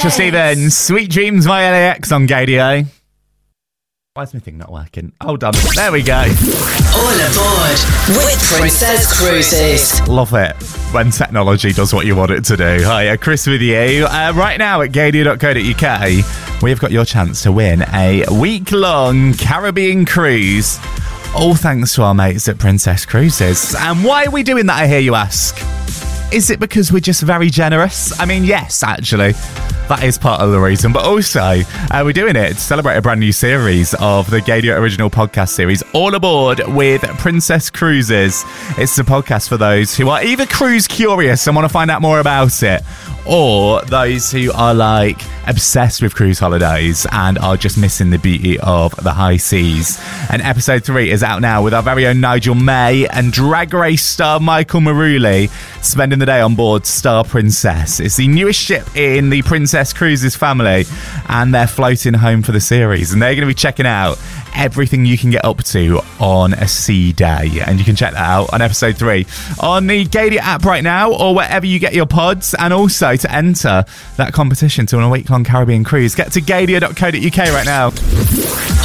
Rachel Stevens, Sweet Dreams by LAX on Gadio. Why is my thing not working? Hold on. There we go. All aboard with Princess Cruises. Love it when technology does what you want it to do. Hi, Chris with you. Right now at gadio.co.uk, we've got your chance to win a week-long Caribbean cruise. All thanks to our mates at Princess Cruises. And why are we doing that, I hear you ask? Is it because we're just very generous? I mean, yes, actually. That is part of the reason. But also, we're doing it to celebrate a brand new series of the Gadio Original Podcast Series, All Aboard with Princess Cruises. It's a podcast for those who are either cruise curious and want to find out more about it, or those who are like obsessed with cruise holidays and are just missing the beauty of the high seas. And episode 3 is out now with our very own Nigel May and Drag Race star Michael Maruli spending the day on board Star Princess. It's the newest ship in the Princess Cruises family, and they're floating home for the series, and they're going to be checking out everything you can get up to on a sea day. And you can check that out on episode 3 on the Gadio app right now, or wherever you get your pods. And also to enter that competition to win a week-long Caribbean cruise, get to gadio.co.uk right now.